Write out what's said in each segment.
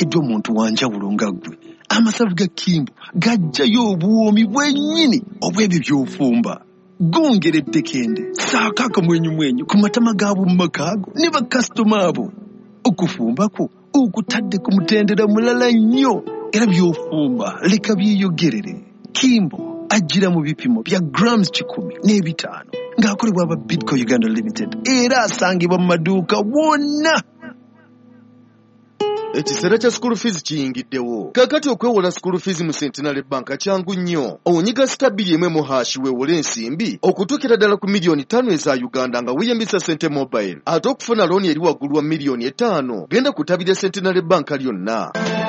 wateekeddwa omuntu wanjawulo nga ggwe. Amasavu ga Kimbo gajjayo obuwoomi bwennyini obw'ebyo by'ofumba. Gongeredde kende saako akamwenyumwenyu ku matama gaabo mu makaago ne bakasitoma abo. Okufumba kwo okutadde ku mutendera mulala nnyo era by'ofumba leka byeyogerere. Kimbo ajjira mu bipimo bya grams 105 ng'akolebwa aba Bidco Uganda Limited era asangibwa mu maduuka wonna. Ekiseera kya school fees kiyingiddewo. Kakati okwewola school fees mu Centenary Bank kyangu nnyo. Onyiga *1 weewole ensimbi okutuukira ddala ku miliyoni 5 eza Uganda nga weeyambisa Sente Mobile. Ate okufuna looni eri waggulu wa miliyoni 5 genda ku ttabi lya Centenary Bank lyonna.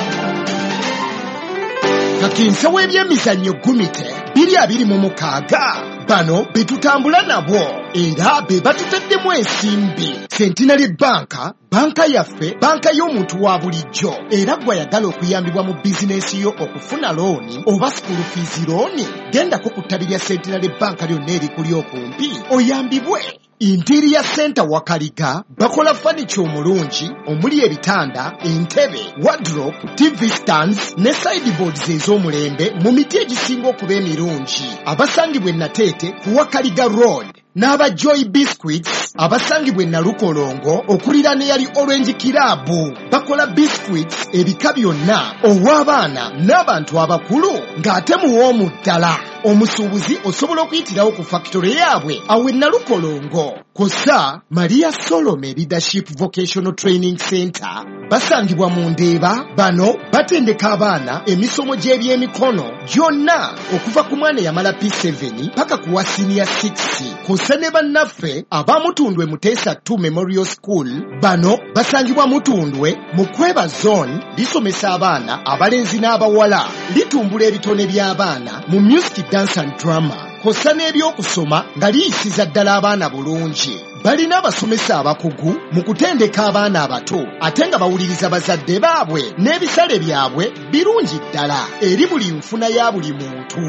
Kakinsa w'ebyemizannyo Gumite 2026 bano be tutambula nabo era be batutaddemu ensimbi. Centenary Bank, banka yaffe, banka y'omuntu wa bulijjo. Era gw'ayagala okuyambibwa mu bizinesi yo okufuna looni oba school fees looni, gendako ku ttabi lya Centenary Bank lyonna erikuli okumpi oyambibwe. Interior Center Wakaliga bakola furniture omulungi omuli ebitanda, entebe, wardrobe, TV stands ne sideboards ez'omulembe mu miti egisinga okuba emirungi. Abasangibwa e Nateete ku Wakaliga Road. N'aba Joy Biscuits abasangibwa e Nalukolongo okulira ne yali Orange Kirabu. Bakola biscuits ebika byonna ow'abaana n'abantu abakulu ng'ate muwoomu ddala. Omusuubuzi osobola okuyitirawo ku factory yaabwe awe Nalukolongo. Kosa Maria Solomon Leadership Vocational Training Center basangibwa mu Ndeeba. Bano batendeka abaana emisomo gy'ebyemikono gyonna okuva ku mwana yamala P7 paka ku wa senior 6. Kosa ne bannaffe abamutundwe Muteesa 2 Memorial School bano basangibwa Mutundwe mu Kweba Zone. Lisomesa abaana abalenzi n'abawala, litumbula ebitone by'abaana mu music, dance and drama. Kosa n'ebyokusoma nga liyisiza ddala abaana bulungi. Balina abasomesa abakugu mu kutendeka abaana abato ate nga bawuliriza bazadde baabwe n'ebisale byabwe birungi ddala eri buli nfuna ya buli muntu.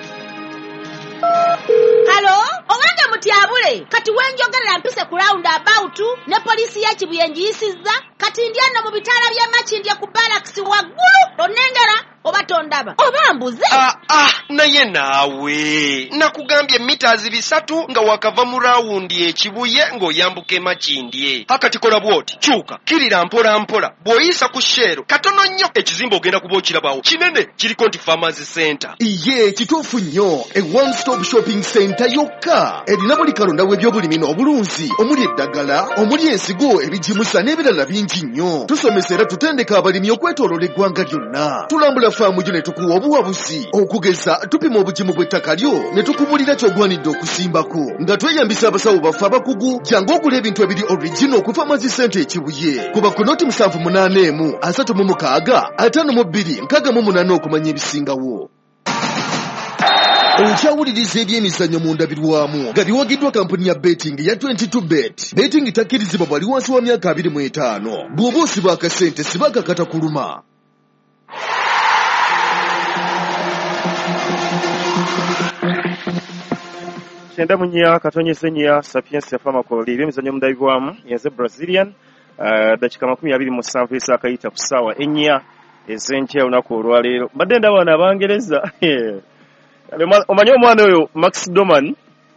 Halo, owange mutyabule kati wenjogerera mpise ku roundabout ne polisi ya Kibuyenji yisizza kati ndyano mu bitaala bya Makindye ku barracks waggulu onengera oba tondaba oba mbuze. Naye naawe nakugambye meters 3 nga wakava mu rawundi ekibuye ng'oyambuka Makindye. Hakati kola bwoti kyuka kirira mpola mpola bw'oyisa ku shero katono nnyo ekizimba ogenda kuba okirabawo kinene kiriko nti Farmers Center. Iye kituufu nnyo, a one stop shopping center yokka erina buli kalonda w'ebyobulimi n'obulunzi omuli eddagala, omuli ensigo, ebijimusa n'ebirala bingi nnyo. Tusomesa era tutendeka abalimi okwetooloola eggwanga lyonna. Tulambula faamu gyo ne tukuwa obuwabuzi okugeza tupima obugimu bw'ettaka lyo ne tukubulira ky'ogwanidde okusimbako nga tweyambisa abasawo baffe abakugu. Jangu ogula ebintu ebiri original ku Farmers Center ekibuye kuba ku noti 781 36 52 68 okumanya ebisingawo. Okyawuliriza ebyemizannyo mu ndabirwamu nga biwagiddwa kampuni ya betting ya 22bet. Betting takkirizibwa bwali wansi wa myaka 25. Bw'oba osiba akasente siba kakata kuluma. Kyenda munya katonyese nya Sapiens ya Famakoli ebyemizannyo mu ndabirwamu yaze Brazilian dakika 27 esakayita ku ssaawa 4 ez'enkya olunaku olwaleero. Mbadde ndaba abaana Abangereza omanyi omwana oyo Max Doman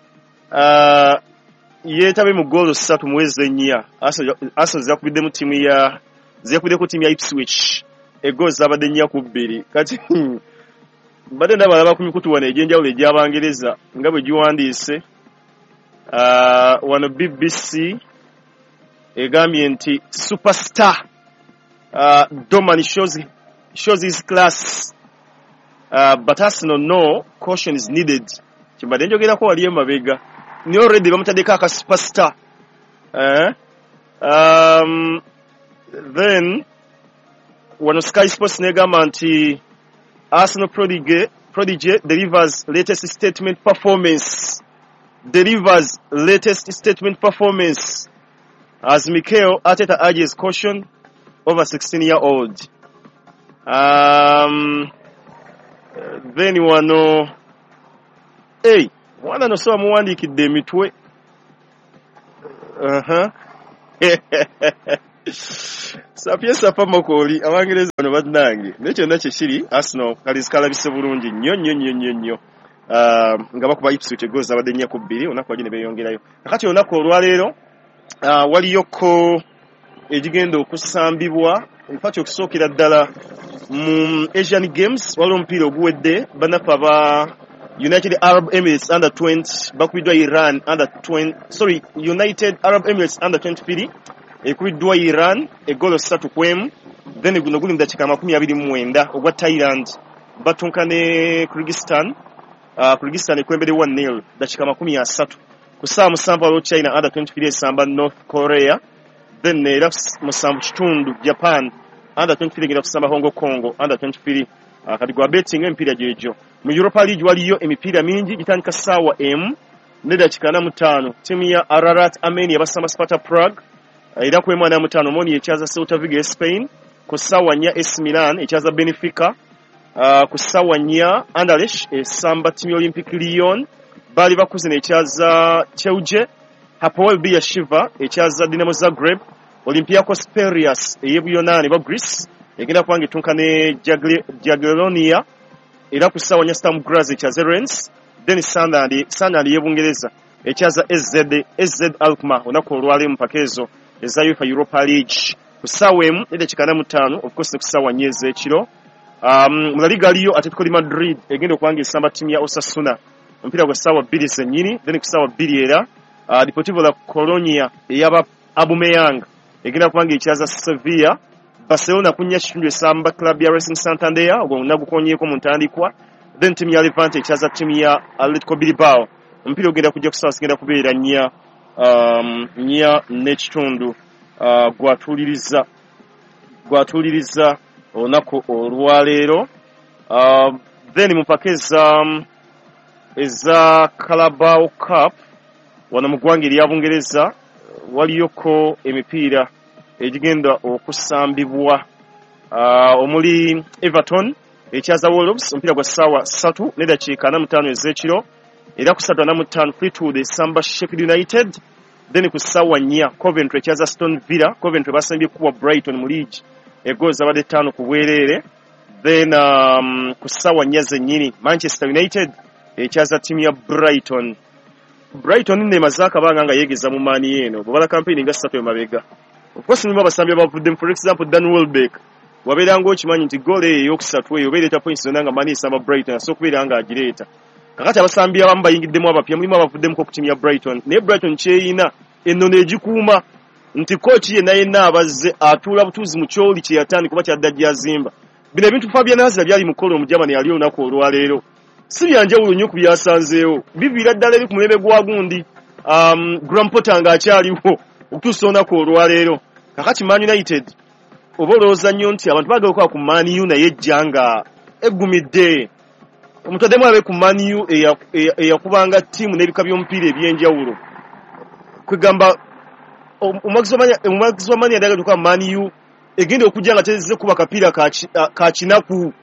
yeetabe mu goolo 3 mu mwezi 4. Arsenal zakubidde ku ttiimu ya Ipswich egoolo zabadde 4-2. Kati mbadde ndaba alaba ku mikutu wano egy'enjawulo egy'Abangereza nga bwe giwandiise. Wano BBC egambye nti superstar Doman shows his class. But Arsenal no caution is needed. Kimbadde njogerako wali emabega. Ni already bamutaddeko aka superstar. Then wano Sky Sports negamba nti Arsenal prodigy delivers latest statement performance as Mikel Arteta urges caution over 16-year-old. Then wano mwana no so muwandiikidde emitwe Sapienza Pamakoli abangereza bano bannange nekyo nakyo kiri Arsenal kalizikalabise bulungi nnyo nga bakuba Ipswich egoza abadde 4-2 onaku wagine beeyongerayo kakati onaku olwaleero waliyoko egigenda okusambibwa mpati okusookera ddala mu Asian Games waliwo omupiira oguwedde banafu aba United Arab Emirates under 20 bakubiddwa Iran under 20 United Arab Emirates under 23 ekubiddwa Iran egolo 3-1 then guno guli mu dakiika 29 ogwa Thailand batunka ne Kyrgyzstan ekwembere 1-0 dakiika 30 ku ssaawa musanvu waliwo China under 23 esamba North Korea then era musanvu kitundu Japan under 23 egenda kusamba Hong Kong under 23 kati gwa betting emipiira gyegyo mu Europa League waliyo emipiira mingi gitandika ssaawa M ne dakiika 45 tiimu ya Ararat Armenia basamba Sparta Prague era ku 45 Moni ekyaza Celta Vigo Spain ku ssaawa 4 AS Milan ekyaza Benfica ku ssaawa 4 Anderlecht esamba tiimu Olympic Lyon bali bakuze ekyaza Cheuge Hapoel Beersheva ekyaza Dinamo Zagreb Olympiacos Piraeus ey'Ebuyonani ba Greece egenda kubanga etunka ne Jagiellonia era ku ssaawa 4 Sturm Graz ekyaza Rennes then Sunderland y'Ebungereza ekyaza SZ Alkmaar onaku olwaleero mu pakezo eza UEFA Europa League ku ssaawa emu edakiika 45 of course ku ssaawa 4 ez'ekiro mu La Liga aliyo Atletico de Madrid egenda okubanga esamba ttiimu ya Osasuna omupiira gwa ssaawa 2 zennyini then ku ssaawa 2 era Deportivo La Colonia ey'aba Aubameyang egenda kubanga ekyaza Sevilla Barcelona kunya kitundu esamba club ya Racing Santander ogwo nagukonyeeko mu ntandikwa then ttiimu ya Levante ekyaza ttiimu ya Atletico Bilbao omupiira ogenda kujja ku ssaawa zigenda kubeera 4 n'ekitundu gwatuuliriza olunaku olwaleero then mu paka eza Carabao Cup wano mu ggwanga erya Bungereza waliyoko emipiira egigenda okusambibwa omuli Everton ekyaza Wolves omupiira gwa ssaawa 3 n'edakiika 45 ez'ekiro era ku 3:45 Fleetwood esamba Sheffield United then ku ssaawa 4 Coventry ekyaza Aston Villa Coventry basambye kuwa Brighton mu league egoozi abadde 5 ku bwereere then ku ssaawa 4 zennyini Manchester United ekyaza ttiimu ya Brighton nemaze akabanga nga yeegeza mu maani eno bwebala campaign nga 3 emabega of course nimu abasambye bavuddemu for example Dan Welbeck wabeeranga okimanyi nti goal ey'okusatu eyo obeereeta points zonna nga maani esamba Brighton asobola okubeera nga agireeta kakati abasambi abamu bayingiddemu abapya mulimu abavuddemu ku ttiimu ya Brighton naye Brighton kyeyina ennono egikuuma nti kooki yenna abazze atuula butuuzi mu kyoli kye yatandika kuba kyadda gyazimba bino ebintu Fabian Hazel byali mu kolo omujamani yali olunaku olwaleero si byanjawulo nnyo ku byasanzeewo biviira ddala eri ku mulembe gwa gundi Graham Potter ng'akyaliwo okutuusa olunaku olwaleero kakati Man United oba olowooza nnyo nti abantu baagala okuba ku Man U naye ejja nga eggumidde omutaddemu abe ku Man U eyakubanga ttiimu n'ebika by'omupiira eby'enjawulo kwegamba omuwagizi wa mani yaddaga tuka Man U egenda okujja nga tezze kuba kapiira ka kinaku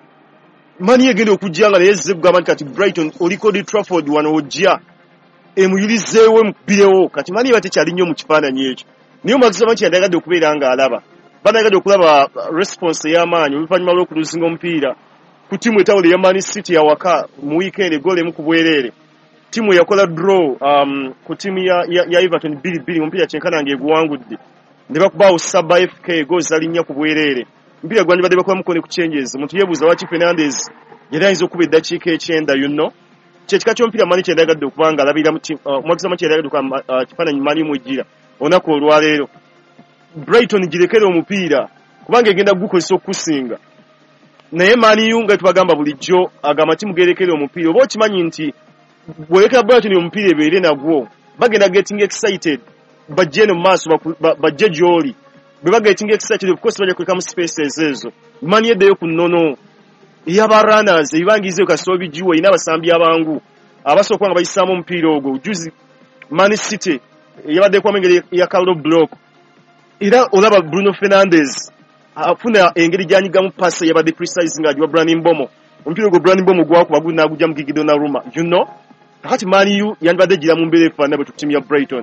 Man U egenda okujja nga naye zze kugamba nti kati Brighton oliko Old Trafford wano ojja emuyulizeewo emupirewo kati Man U batekyali nnyo mu kifaananyi ekyo naye omuwagizi wa mani yaddagaddde okubeera nga alaba banayagadde okulaba response ey'amaanyi oluvannyuma lw'okuluzinga omupiira ku ttiimu etawula eya Man City yawaka mu weekend egoolo emu ku bwereere ttiimu yakola draw ku ttiimu ya Everton 2-2 omupiira kyenkana ng'eguwangudde ne bakubaawo Saba FK egoozi ali 4 ku bwereere omupiira gwandibadde bakubamuko ne ku changes omuntu yeebuuza lwaki Fernandes yali ayinza okuba eddakiika 9 kyekika ky'omupiira Mani kyendagadde okuba nga alabira omwagizi Mani kyendagadde okuba kifaananyi Mani mwejjira olunaku olwaleero Brighton girekere omupiira kubanga egenda gukozesa okusinga naye Man U nga tubagamba bulijjo agamba timu gerekere omupiira oba okimanyi nti bwolekera Brighton omupiira ebeere nagwo bagenda getting excited bajje no maaso bajje gy'oli bwe bagetting excited of course bajja kuleka mu spaces ezo Man U eddeyo ku nnono ey'aba runners ebibangizeyo kasooba bigiwa ina abasambi abangu abasobola nga bayisaamu omupiira ogwo juzi Man City yabadde kwa engeri ya Carlo Block era olaba Bruno Fernandes afuna engeri gyanyigamu pasi yabadde precise nga agiwa Bryan Mbomo omupiira ogwo Bryan Mbomo gwakuba gunagujja mu Gigi Donnarumma kakati Man U yandibadde gira mu mbeera efaanana bwe tutiimu ya Brighton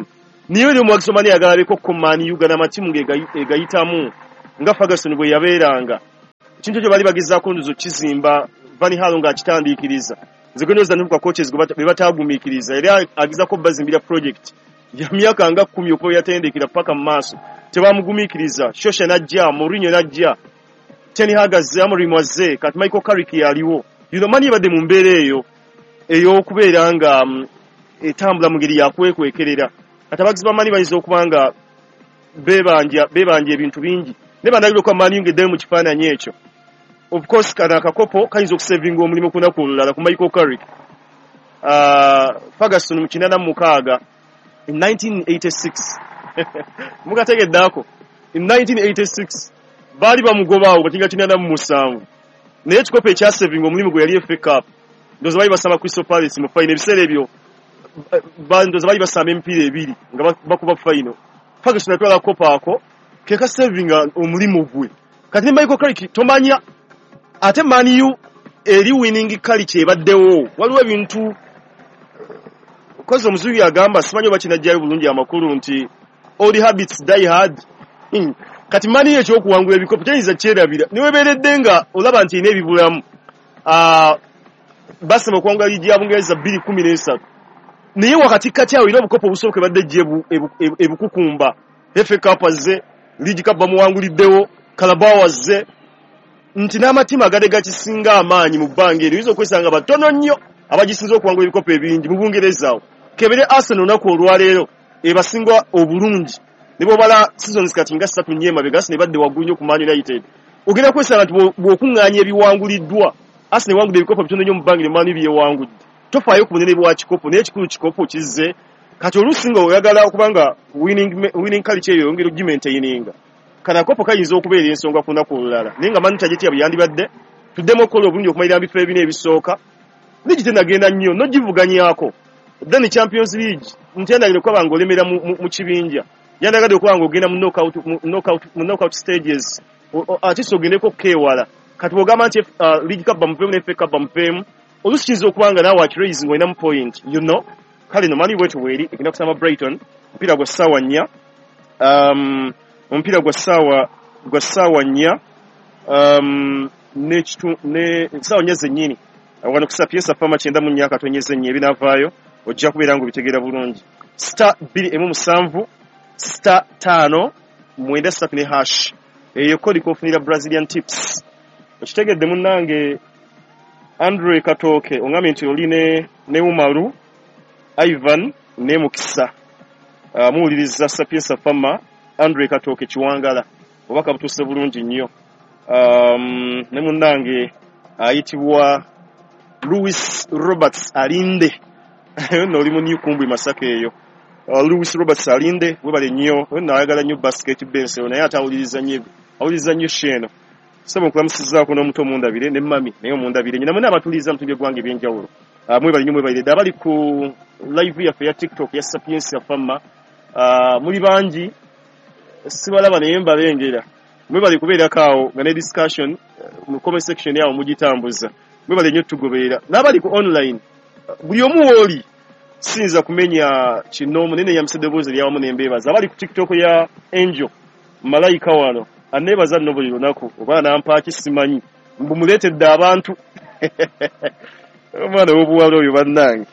niyo eri omwagiso mani yagalabeko komani Uganda amatimu egayitamu nga Ferguson bwe yabeeranga kintu ekyo bali bagezaako nduzo kizimba Van Halo ng'akitandiikiriza nze gwe ndoza nuka coaches be bataagumiikiriza era agezaako bazimbira project ya myaka nga 10 okwo yatendekera paka mu maaso tebamugumiikiriza Shosha najja Mourinho najja Ten Hag azze Amorim azze kati Michael Carrick yaliwo mani badde mu mbeera ey'okubeera nga etambula mu ngeri yakwekwekerera kati abagizi ba mani bayinza okuba nga beebanja ebintu bingi ne banagirwa kwa mani ngeddayo mu kifaananyi ekyo of course kana akakopo kayinza okusevinga omulimu kunaku olulala ku Michael Carrick Ferguson mu 86 in 1986 mugategeddaako in 1986 baali bamugobaawo katinga 87 naye ekikopo ekyasevinga omulimu gwe yali FA Cup ndoza bali basamba Crystal Palace mu final ebiseera ebyo ndoza bali basamba emipiira ebiri nga bakuba final Ferguson atwala kopo ako keka sevinga omulimu gwe kati ne Michael Carrick tomanya ate Man U eri winning culture ebaddewo waliwo ebintu kozo omuzubi agamba simanyi oba kinajjayo bulungi amakulu nti old habits die hard kati Man U ekyokuwangula ebikopo kyayinza kyerabira niwebeeredde nga olaba nti ina ebibulamu basema okuwangula ligi ya Bungereza 2013 naye wakati kati awo ina obukopo obusoboka badde gye ebukukumba FA Cup azze League Cup bamuwanguliddewo Carabao azze nti n'amatimu agadde gakisinga amaanyi mu bbanga eryo oyinza okwesanga batono nnyo abagisinza okuwangula ebikopo ebingi mu Bungereza awo kebere Arsenal olunaku olwaleero ebasinga obulungi ne bw'obala seasons kati nga 3 nnyema begasi ne badde waggulu nnyo ku Man United ogenda kwesanga nti bw'okuŋŋaanya ebiwanguliddwa Arsenal ewangudde ebikopo bitono nnyo mu bbanga eryo byewangudde tofaayo ku bunene bwa kikopo naye ekikulu kikopo kizze kati olusinga oyagala okubanga winning culture eyo yongera ogimaintaininga kana kopo kayinza okubeera ensonga ku lunaku olulala naye nga Man United yandibadde tuddemu okukola obulungi okumalira mu bifo ebina ebisooka ligi tenagenda nnyo nogivuganyaako then Champions League ntendagire okuba nga olemera mu kibinja yandagadde okuba nga ogenda mu knockout stages ate so ogendeko okukewala kati bw'ogamba nti League Cup bamupeemu ne FA Cup bamupeemu oluusi kiyinza okuba nga naawe akiraising olinamu point kale no mani bwetu weeri egenda kusamba Brighton omupiira gwa ssaawa 4 omupiira gwa ssaawa 4 ssaawa 4 zennyini wano kusa piesa fama 94 katonyeze nnyo ebinavaayo ojja kubeera nga obitegeera bulungi star 2 star 5 9 ne hash eyo kodi kofunira Brazilian tips okitegedde munnange Andre Katooke ongambye nti oli ne Umaru Ivan ne Mukisa muwuliriza Sapiensa Fama Andre Katooke Kiwangala obaka butuuse bulungi nnyo ne munnange ayitibwa Louis Roberts Alinde oli mu New Kumbwe Masaka eyo Louis Roberts Alinde webale nnyo ayagala nnyo basketball naye ate awuliriza nnyo Sheno sebo nkulamusizaako n'omuto mundabire ne mami naye omundabire nyina mwena abatuliza mutubye gwange ebyenjawulo mwebali nnyo mwebali ddala bali ku live yaffe ya TikTok ya Sapiensa Fama muli bangi sibalaba naye mbalengera mwebali kubeerako awo nga ne discussion mu comment section yawo mugitambuza mwebali nnyo tugoberera n'abali ku online buli omu wooli sinza kumenya kino munene ya msedebozi lyawamu nembeebaza abali ku TikTok ya Angel malayika wano anebaza nno buli lunaku oba nampaaki simanyi mbumuleetedde abantu omwana w'obuwala oyo bannange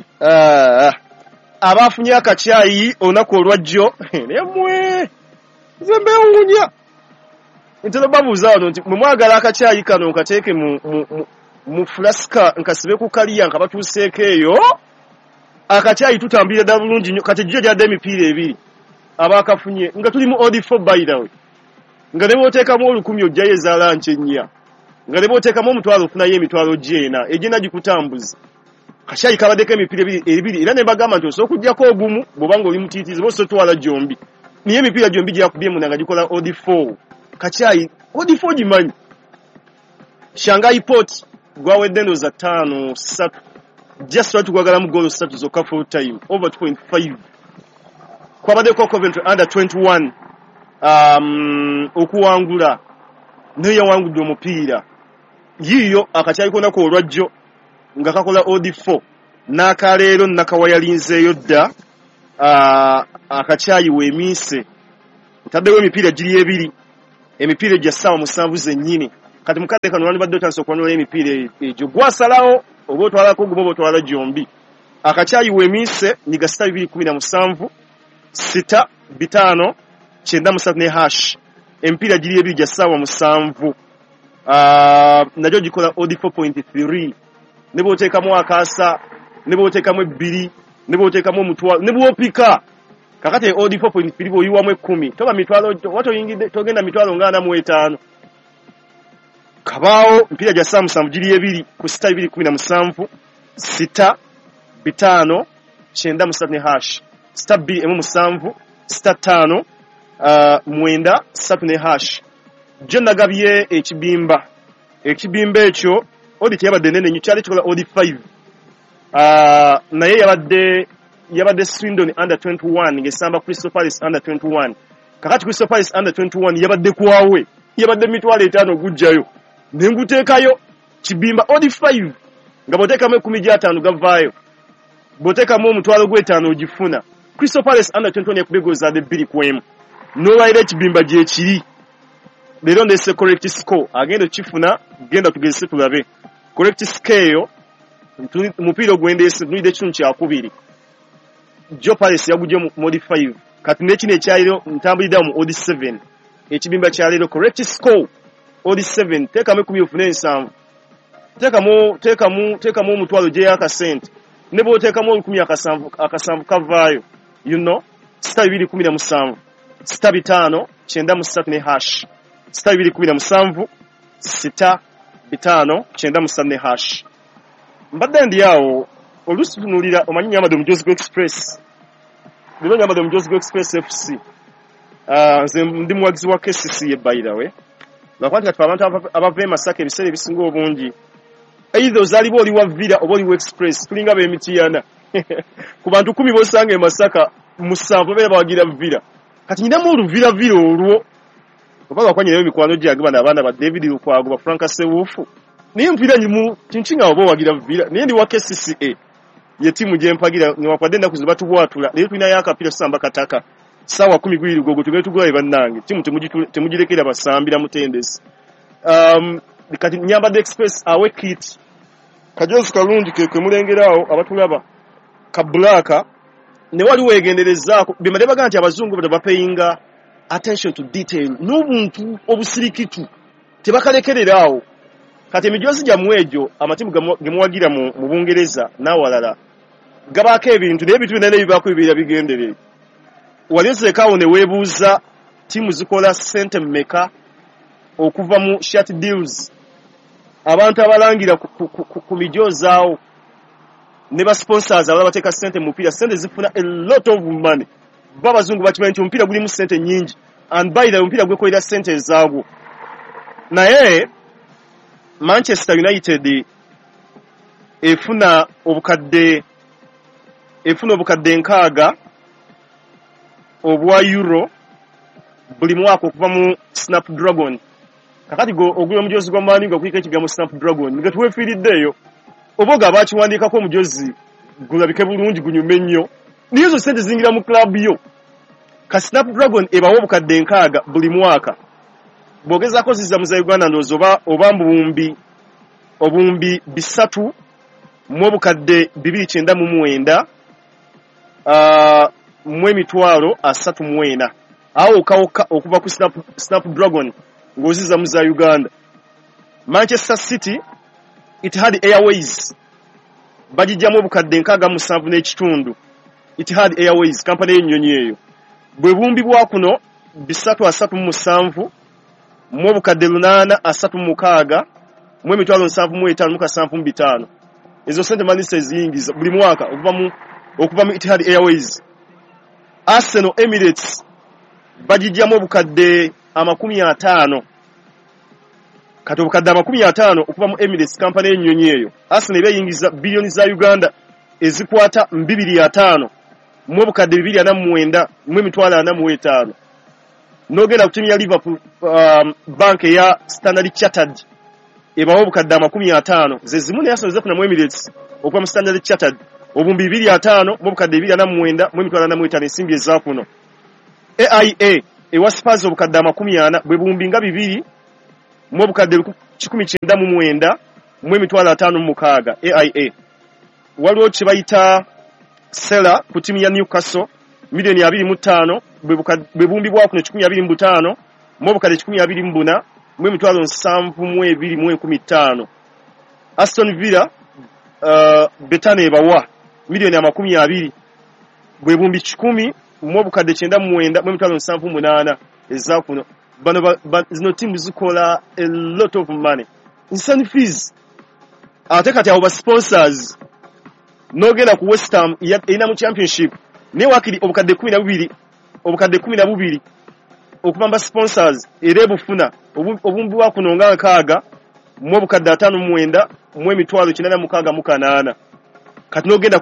abaafunye akacyayi olunaku olwajjo naye mmwe nze mbeewuunya ntera babuuza wano nti mwe mwagala akacyayi kano nkateeke mu fulasika nkasibe ku kaliya nga batuuseeko eyo akacyayi tutambulira ddala bulungi nnyo kati jjo gyadde emipiira ebiri abaakafunye nga tuli mu OD4 by the way nga ne booteekamu 1000 ojjayo ezaala nkyenya nga ne booteekamu omutwalo ofunayo emitwalo gyena egyenda gikutambuza kacyayi kabaddeko emipiira ebiri era ne bagamba nti osobola okuggyako ogumu bw'oba nga oli mutiitiizi oba osotwala gyombi niye emipiira gyombi gyakubye nga gikola OD4 kacyayi OD4 gimanyi Shanghai Port gwawedde ndoza 5-3 just try twagalamu goal 3 zokka full time over 2.5 kwabaddeko Coventry under 21 okuwangula naye yawangudde omupiira yiyo akacyayi konako olwajjo nga kakola OD4 n'akaleero nakawa yalinzeeyo dda akacyayi weemise ntaddewo emipiira giri ebiri emipiira egya ssaawa 7 zennyini kati mukadde kano wandibadde otandise okwanula emipiira egyo gwasalawo oba otwalako gumu oba otwala gyombi akacyayi weemise nyiga 6:217 6:5 9:3 ne hash emipiira giri ebiri gya ssaawa 7 najyo gikola odi 4.3 ne bw'oteekamu akaasa ne bw'oteekamu ebbiri ne bw'oteekamu omutwalo ne bw'opika kakati odi 4.3 bw'oyiwamu 10 toba mitwalo watoyingidde togenda mitwalo nga 45 kabaawo emipiira gya ssaawa 7 giri ebiri ku 6:217 6:5 9:3 ne hash 6:217 6:5 9 3 ne hash gye nagabye ekibimba ekyo odi teyabadde nene nnyo kyali kikola odi 5 naye yabadde Swindon under 21 ng'esamba Crystal Palace under 21 kakati Crystal Palace under 21 yabadde kwawe yabadde mitwalo 5 gujjayo nenguteekayo kibimba odi 5 nga bw'oteekamu 10 gavaayo bw'oteekamu omutwalo gw'etaano ogifuna Crystal Palace under 21 yakubegoza de 2-1 n'olwaliro ekibimba gye kiri leero ndese correct score agenda okifuna genda tugezese tulabe correct score eyo mupiira ogwendeese tulidde ekitundu kyakubiri Joe Palace yagujje mu modi 5 kati n'ekino ekyaliro ntambulidde mu odi 7 ekibimba kyaliro correct score odi 7 teekamu 10 ofune 7 teekamu omutwalo gye yakasente ne bw'oteekamu 10 akasanvu kavaayo 6:217 6:5 9:3 ne hash 6:217 6:5 9:3 ne hash mbadde ndi awo oluusi tutunuulira omanyi Nyamado Mujozigo Express lero Nyamado Mujozigo Express FC nze ndi muwagizi wa KCC ebbayirawe lwakwati kati abantu abava e Masaka ebiseera ebisinga obungi either ozaalibwa oli wa Villa oba oli wa Express tulinga b'emitiyana ku bantu 10 b'osanga e Masaka 7 beera bawagira Villa kati nyinamu oluvira olwo oba lwakwanyirayo mikwano gyange bano abaana ba David Lukwago ba Frank Sewufu naye mpira nyimu kinchinga oba wagira Villa naye ndi wa KCCA ye timu gye mpagira niwakwadde ennaku ze batubwatula naye tulina yakapira tusamba kataka ssaawa 10 gwiri gogo tugende tugulabe bannange timu temugirekera basambira mutendesi kati Nyambadde Express awe kit kajozi kalungi kwe mulengeraawo abatulaba ka black ne wali wegenderezaako bimade baga nti abazungu bapayinga attention to detail n'obuntu obusirikitu tebakalekereraawo kati emijozi gyamwejo amatimu gemuwagira mu Bungereza n'awalala gabaako ebintu naye ebintu binene ebibaako bibeera bigenderere wali ozekaawo ne weebuuza timu zikola ssente mmeka okuva mu shirt deals abantu abalangira ku mijozi awo ne ba sponsors abalala bateeka ssente mu mupiira ssente zifuna a lot of money babazungu bakimanyi nti omupiira gulimu ssente nnyingi and by the omupiira gwekolera ssente ezaagwo naye Manchester United efuna obukadde 6 obwa euro buli mwaka okuva mu Snapdragon kakati ogula omujozi gwa mani nga kuyika ekigambo Snapdragon nga tuwefiiriddeeyo oboga bakiwandiikako omujozi gulabike bulungi gunyume nnyo naye ezo ssente zingira mu club yo ka Snapdragon ebawo obukadde 6 buli mwaka bw'ogezaako ziza mu za Uganda ndowooza oba obuwumbi 3 mu obukadde 299 mu emitwalo 34 awo okawoka okuva ku Snapdragon ng'oziza mu za Uganda. Manchester City Etihad Airways bagijjamu obukadde 67 n'ekitundu. Etihad Airways kampani y'ennyonyi eyo bwe bumbibwa kuno 337 mu obukadde 836 mu emitwalo 75,575. Ezo sente manisa eziyingiza buli mwaka okuva mu Etihad Airways. Arsenal Emirates bagijjamu obukadde 50 kati obukadde 50 okuva mu Emirates kampani y'ennyonyi eyo. Arsenal ebeyingiza bilioni za Uganda ezikwata 2.5 mu obukadde 249 mu emitwalo 45. N'ogenda ku timu ya Liverpool bank ya Standard Chartered ebawo obukadde 50 ze zimu ne Arsenal zefuna mu Emirates okuva mu Standard Chartered obumbi 25 mu obukadde 249 mu emitwalo 45 ensimbi eza kuno. AIA ewa Spurs obukadde 40 bwe bumbi nga 2 mu obukadde 199 mu emitwalo 56. AIA waliwo kye bayita Sela ku timu ya Newcastle milioni 25 bwe bumbi bwa kuno 125 mu obukadde 124 mu emitwalo 7,215. Aston Villa Betano ebawa milioni 20 bwe bumbi 10 mu obukadde 99 mu emitwalo 7,8 eza kuno. Bano zino timu zikola a lot of money. Insane fees. Ate kati abo ba sponsors nogenda ku West Ham ina mu championship ne wakiri obukadde 12 okubamba sponsors era bufuna obumbi wa kuno nga nkaaga mu obukadde 59 mu emitwalo 86. Kati nogenda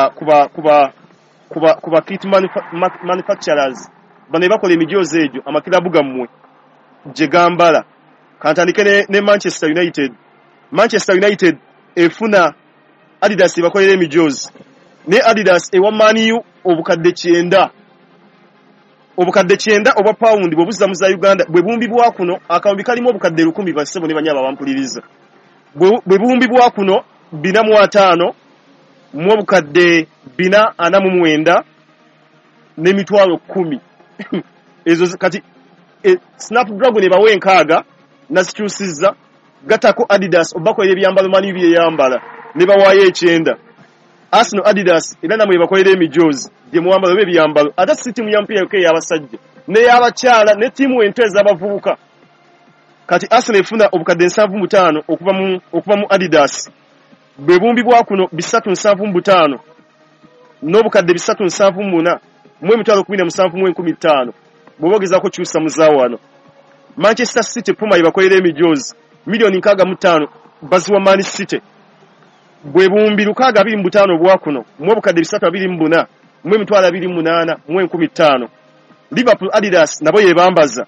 kuba kit manufacturers bano bakola emijozi egyo amakilabu gammwe gye gambala. Kantandike ne Manchester United. Manchester United efuna Adidas bakolera emijozi ne Adidas ewa Man U obukadde 9 oba pound bwobuza mu za Uganda bwe bumbibwa kuno akawumbi kalimu obukadde 1000 basebo ne banyaba bampuliriza bwe bumbibwa kuno 405 mu obukadde 449 n'emitwalo 10 ezo kati Snapdragon ebawe nkaaga nasikyusizza gatako Adidas obakolera ebyambalo mani byeyambala ne bawaye 9. Arsenal Adidas era namwe bakolera emijozi gye muwambalo byeyambalo ate si timu ya mpira y'abasajja ne y'abakyala ne timu enteza abavubuka. Kati Arsenal efuna obukadde 75 okuva mu Adidas bwe bumbibwa kuno 375 n'obukadde 374 mu emitwalo 17,15 bwogezako kyusa muzawano. Manchester City Puma ibakolera emijozi milioni 65 baziwa Man City bwe bumbi 625 bwa kuno mu obukadde 324 mu emitwalo 28 mu 15. Liverpool Adidas nabo yebambaza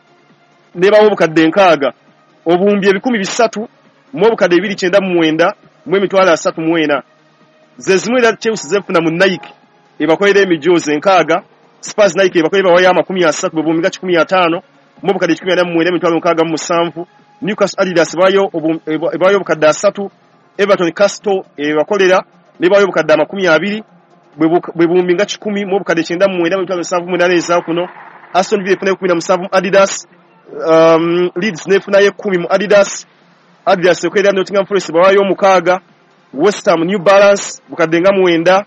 ne bawo obukadde 6 obumbi 300 mu obukadde 299 mu emitwalo 34. Zezimwe Chelsea zefuna mu Nike ebakolera emijozi 6. Spurs Nike ebakolera waya 30 bwe bumbi 15 mu obukadde 14 mu emitwalo 67. Newcastle Adidas bayo obukadde 3. Everton Castle ebakolera ne bayo obukadde 20 bwe bumbi nga 10 mu obukadde 9 mu emitwalo 78 eza kuno. Aston Villa efuna 17 mu Adidas. Leeds nefuna 10 mu Adidas. Adidas ekolera Nottingham Forest bayo 6. West Ham New Balance bukadde nga 9.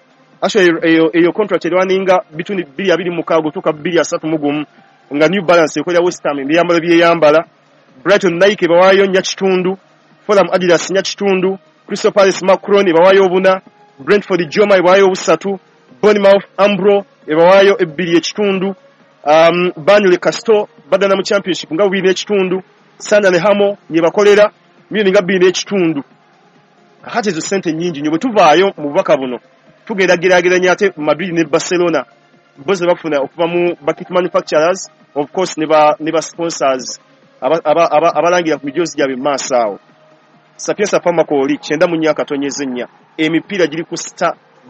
Eyo contract erwaninga between 226 tuka 231 nga New Balance ekolera West Ham ebyambalo byeyambala. Brighton Nike bawayo 4. Fulham Adidas 4. Crystal Palace Macron bawayo 4. Brentford Joma bawayo 3. Bournemouth Ambro bawayo 2. Burnley Castor badana mu championship nga 2. Sunderland Hamo bakolera milioni nga 2. Kakati ezo sente nyingi nyo bwe tuvaayo mu bubaka buno tugenda geraageranya ate Madrid ne Barcelona boze bafuna okuva mu bucket manufacturers of course ne ba sponsors abalangira ku mijozi gyabe maaso awo. Sapienza Pharmacol 9 mu nnyaka tonyeze nnya emipiira giri ku star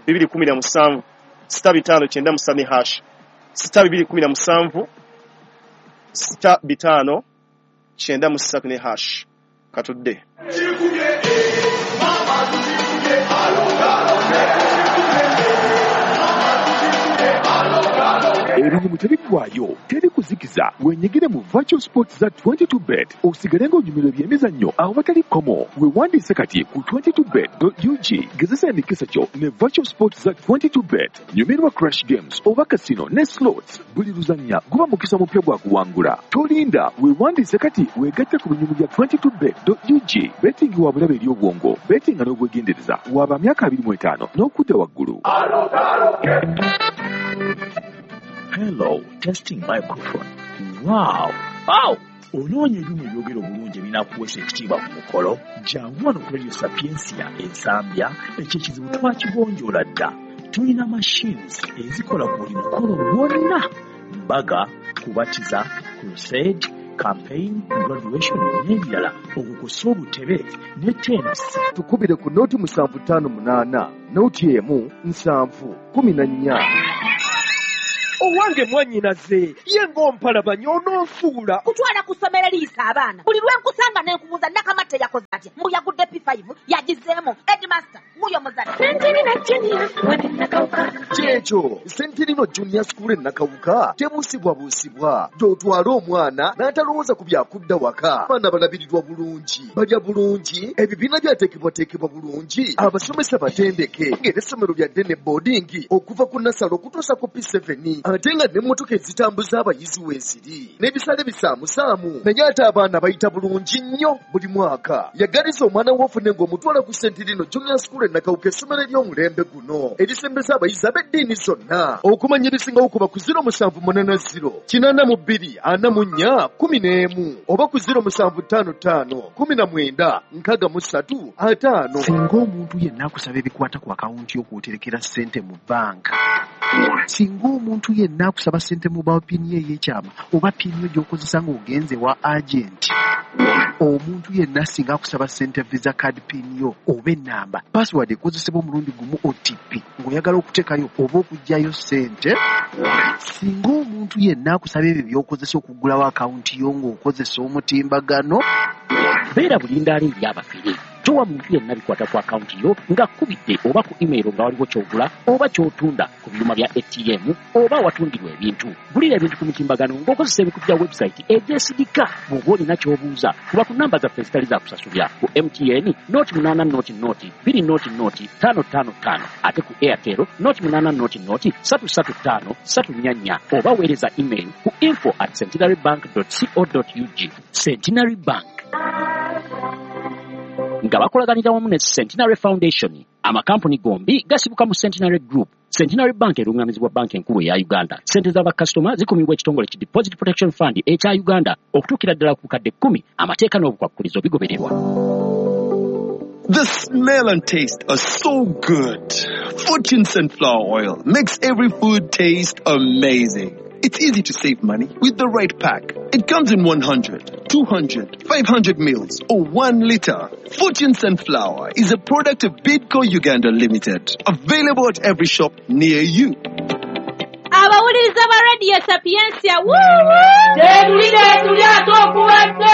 217 star 597 hash star 217 star 597 hash katudde. Erimu tebiggwayo teri kuzikiza wenyigire mu virtual sports za 22bet osigale ng'onyumirwa ebyemizannyo awo batali komo wewandiise kati ku 22bet.ug gezesa emikisa kyo ne virtual sports za 22bet nyumirwa crash games oba casino ne slots buli luzannya guba mukisa mupya gwa kuwangula tolinda wewandiise kati wegatte ku binyumu bya 22bet.ug betting wa bulabe eri obwongo betting n'obwegendereza waba myaka 25 n'okudda waggulu. Hello, testing microphone. Wow! Onoonya ebyuma ebyogera obulungi ebinaakuweesa ekitiibwa ku mukolo. Jangu wano ku Radio Sapiensia ensambya ekyo ekizibu twakigonjoola dda. Tulina machines ezikola ku buli mukolo gwonna. Mbaga, kubatiza, crusade, campaign, graduation n'ebirala okukosa obutebe ne tennis. tukubire ku nooti 758 nooti emu 714. owange mwannyinaze ye ng'ompalabanya ononfuula. kutwala ku ssomero liisa abaana buli lwe nkusanga ne nkubuuza Nakamatte yakoze atya muyagudde P5 yagizeemu Headmaster muyo muzadde kyekyo Sentinel Junior School e Nakawuka tebuusibwabuusibwa gy'otwala omwana n'atalowooza ku byakudda waka. abaana balabirirwa bulungi balya bulungi ebibiina byateekebwateekebwa bulungi abasomesa batendeke ng'essomero lyadde ne boarding okuva ku nasalo okutuusa ku P7 ate nga n'emmotoka ezitambuza abayizi weeziri n'ebisale bisaamusaamu naye ate abaana bayita bulungi nnyo buli mwaka. yagaliza omwana w'ofune ng'omutwala ku Sentinel Junior School e Nakawuka essomero ery'omulembe guno erisembeza abayizi ab'eddiini zonna. okumanya ebisingawo kuba ku 0780 842 44 11 oba ku 0755 19 63 5. singa omuntu yenna akusaba ebikwata ku akawunti y'okwoterekera ssente mu banka, singa omuntu yenna akusaba ssente mu bapini ye ey'ekyama oba pini yo gy'okozesa ng'ogenze wa agenti, omuntu yenna singa akusaba ssente visa card pini yo oba ennamba password ekozesebwa omulundi gumu OTP ng'oyagala okuteekayo oba okuggyayo ssente, singa omuntu yenna akusaba ebyo by'okozesa okuggulawo akawunti yo ng'okozesa omutimbagano, beera bulindaala eri abafere. towa muntu yenna bikwata ku akawunti yo ng'akubidde oba ku email nga waliwo ky'ogula oba ky'otunda ku byuma bya ATM oba watundirwa ebintu. gulira ebintu ku mutimbagano ng'okozesa ebikutu bya website egyesigika. bw'oba olina ky'obuuza kuba ku namba zaffe ezitali za kusasulya ku MTN noti 8 noti 2 noti 555 ate ku Airtel noti 8 noti 335 344 oba weereza email ku info@centenarybank.co.ug. Centenary Bank nga bakolaganira wamu ne Centenary Foundation. amakampuni gombi gasibuka mu Centenary Group. Centenary Bank erungamizibwa banki enkulu eya Uganda. Sente z'abakasitoma zikumibwa ekitongole ki Deposit Protection Fund ekya Uganda okutuukira ddala ku bukadde 10. amateeka n'obukwakkulizo bigobererwa. The smell and taste are so good. Fortune Sunflower Oil makes every food taste amazing. It's easy to save money with the right pack. It comes in 100, 200, 500 mils or 1 liter. Fortune Sunflower is a product of Bidco Uganda Limited. Available at every shop near you. abawuliriza ba Radio Sapiensia tuli atokuwadde